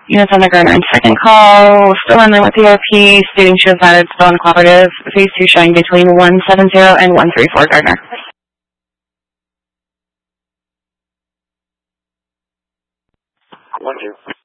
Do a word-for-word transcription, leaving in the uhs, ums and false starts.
Units on the Gardner and second call, still in line with the O P, stating she was not still uncooperative. Phase two showing between one seven zero and one three four Gardner. One two.